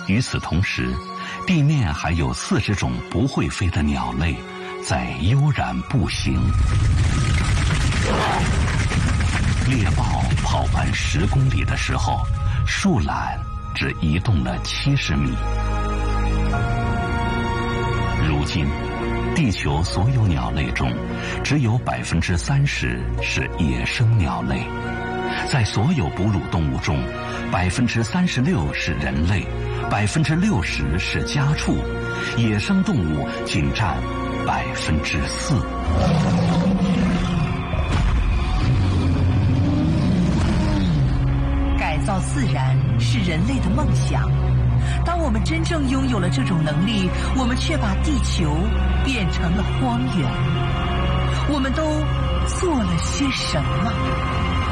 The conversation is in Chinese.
与此同时，地面还有40种不会飞的鸟类在悠然步行。猎豹跑完10公里的时候，树懒只移动了70米。如今，地球所有鸟类中，只有30%是野生鸟类。在所有哺乳动物中，36%是人类，60%是家畜，野生动物仅占4%。 改造自然是人类的梦想。当我们真正拥有了这种能力，我们却把地球变成了荒原。我们都做了些什么？